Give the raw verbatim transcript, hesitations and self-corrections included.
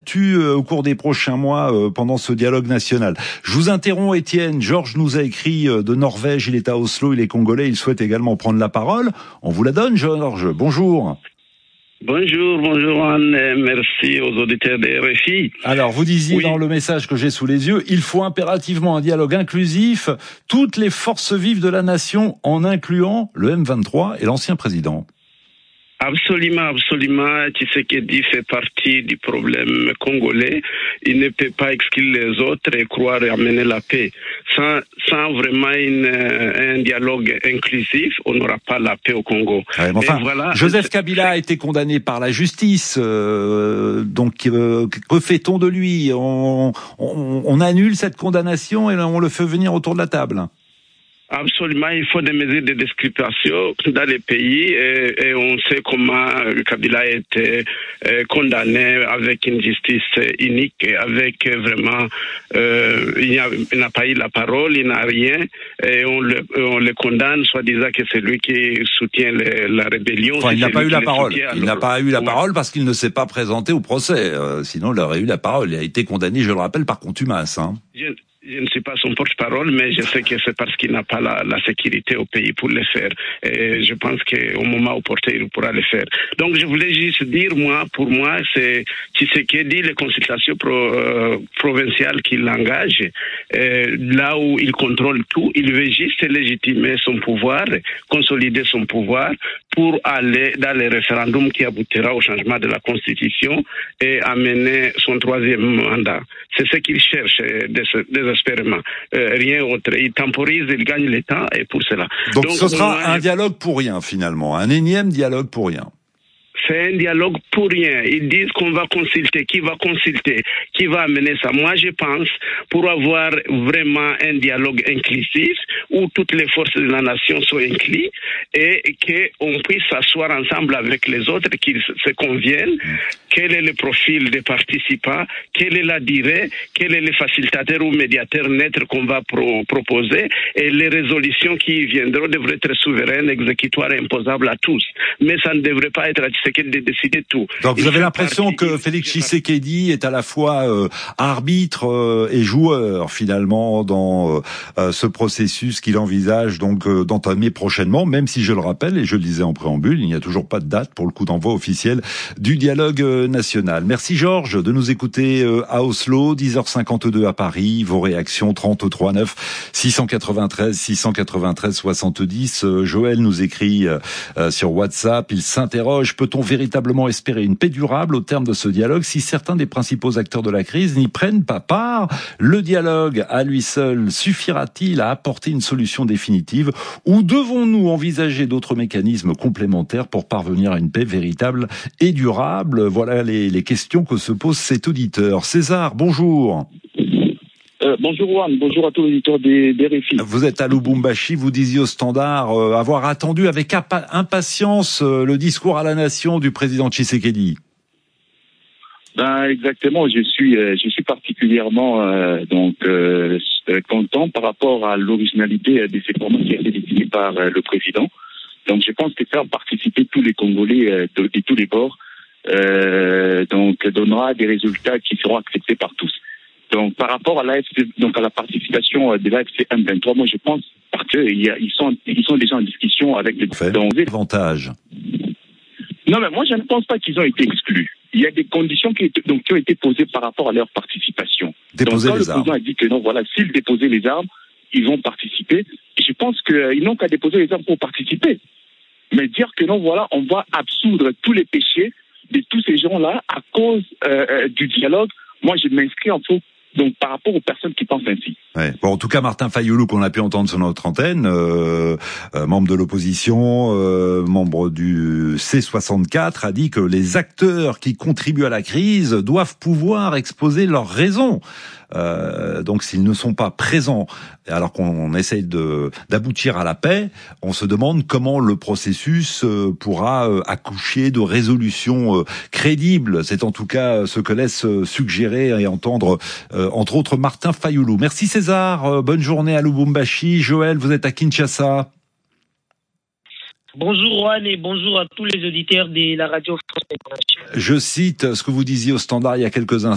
Tu, euh, au cours des prochains mois euh, pendant ce dialogue national. Je vous interromps, Étienne. Georges nous a écrit euh, de Norvège, il est à Oslo, il est congolais, il souhaite également prendre la parole. On vous la donne, Georges. Bonjour. Bonjour, bonjour Anne, merci aux auditeurs de R F I. Alors, vous disiez oui. dans le message que j'ai sous les yeux, il faut impérativement un dialogue inclusif, toutes les forces vives de la nation, en incluant le M vingt-trois et l'ancien président. Absolument, absolument. Tshisekedi fait partie du problème congolais. Il ne peut pas exclure les autres et croire amener la paix. Sans, sans vraiment une, un dialogue inclusif, on n'aura pas la paix au Congo. Ouais, enfin, voilà, Joseph Kabila a été condamné par la justice. Euh, donc, euh, que fait-on de lui ? on, on, on annule cette condamnation et on le fait venir autour de la table. Absolument, il faut des mesures de discrimination dans les pays et, et on sait comment Kabila a été euh, condamné avec une justice unique, avec vraiment, euh, il n'a pas eu la parole, il n'a rien et on le, on le condamne, soit disant que c'est lui qui soutient le, la rébellion. Enfin, il n'a pas eu la parole. Soutient, il n'a pas eu la ouais. parole parce qu'il ne s'est pas présenté au procès. Euh, sinon, il aurait eu la parole. Il a été condamné, je le rappelle, par contumace. Hein. Je... Je ne suis pas son porte-parole, mais je sais que c'est parce qu'il n'a pas la, la sécurité au pays pour le faire. Et je pense qu'au moment opportun, il pourra le faire. Donc, je voulais juste dire, moi, pour moi, c'est Tshisekedi, les consultations pro, euh, provinciales qui l'engagent, euh, là où il contrôle tout, il veut juste légitimer son pouvoir, consolider son pouvoir pour aller dans le référendum qui aboutira au changement de la Constitution et amener son troisième mandat. C'est ce qu'il cherche désespérément. Euh, rien autre. Il temporise, il gagne le temps et pour cela. Donc, Donc ce sera on... un dialogue pour rien finalement, un énième dialogue pour rien. C'est un dialogue pour rien. Ils disent qu'on va consulter. Qui va consulter? Qui va amener ça? Moi, je pense, pour avoir vraiment un dialogue inclusif, où toutes les forces de la nation sont incluses, et qu'on puisse s'asseoir ensemble avec les autres, qu'ils se conviennent, quel est le profil des participants, quelle est la durée, quel est le facilitateur ou médiateur neutre qu'on va pro- proposer, et les résolutions qui viendront devraient être souveraines, exécutoires et imposables à tous. Mais ça ne devrait pas être à Tshisekedi de décider tout. Donc vous avez l'impression que Félix Tshisekedi est à la fois euh, arbitre euh, et joueur finalement dans euh, ce processus qu'il envisage donc euh, d'entamer prochainement, même si je le rappelle et je le disais en préambule, il n'y a toujours pas de date pour le coup d'envoi officiel du dialogue euh, national. Merci Georges de nous écouter euh, à Oslo, dix heures cinquante-deux à Paris, vos réactions trente-trois neuf six cent quatre-vingt-treize six cent quatre-vingt-treize soixante-dix. Euh, Joël nous écrit euh, sur WhatsApp, il s'interroge, peut-on véritablement espérer une paix durable au terme de ce dialogue si certains des principaux acteurs de la crise n'y prennent pas part? Le dialogue à lui seul suffira-t-il à apporter une solution définitive ou devons-nous envisager d'autres mécanismes complémentaires pour parvenir à une paix véritable et durable? Voilà les, les questions que se pose cet auditeur. César, bonjour. Euh, bonjour Juan, bonjour à tous les auditeurs des, des R F I. Vous êtes à Lubumbashi, vous disiez au Standard euh, avoir attendu avec impa- impatience euh, le discours à la nation du président Tshisekedi. Ben exactement, je suis euh, je suis particulièrement euh, donc euh, content par rapport à l'originalité de ces formats qui a été décidé par euh, le président. Donc je pense que faire participer tous les Congolais euh, de, de tous les bords euh, donc donnera des résultats qui seront acceptés par tous. Donc, par rapport à l'A F C, donc à la participation de l'A F C M vingt-trois, moi je pense parce que il y a, ils sont, ils sont déjà en discussion avec les avantages. Non, mais moi je ne pense pas qu'ils ont été exclus. Il y a des conditions qui, donc, qui ont été posées par rapport à leur participation. Déposer donc, quand les le armes. président a dit que non, voilà, s'ils déposaient les armes, ils vont participer. Et je pense qu'ils euh, n'ont qu'à déposer les armes pour participer. Mais dire que non, voilà, on va absoudre tous les péchés de tous ces gens-là à cause euh, du dialogue. Moi, je m'inscris en faux. Donc, par rapport aux personnes qui pensent ainsi. Ouais. Bon, en tout cas, Martin Fayoulou, qu'on a pu entendre sur notre antenne, euh, euh, membre de l'opposition, euh, membre du C soixante-quatre, a dit que les acteurs qui contribuent à la crise doivent pouvoir exposer leurs raisons. Euh, donc, s'ils ne sont pas présents, alors qu'on essaye de d'aboutir à la paix, on se demande comment le processus euh, pourra euh, accoucher de résolutions euh, crédibles. C'est en tout cas ce que laisse euh, suggérer et entendre, euh, entre autres, Martin Fayoulou. Merci César, euh, bonne journée à Lubumbashi. Joël, vous êtes à Kinshasa. Bonjour Juan et bonjour à tous les auditeurs de la radio France Internationale. Je cite ce que vous disiez au Standard il y a quelques instants.